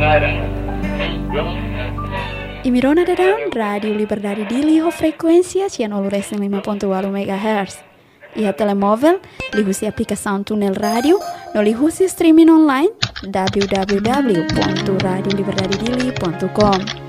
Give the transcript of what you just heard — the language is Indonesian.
Imirona Dadang, Radio Liberdade Dili ho frequência 105.8 MHz. E a telemóvel, lihusi aplicação Tunel Radio, no lihusi streaming online www.radioliberdadedili.com.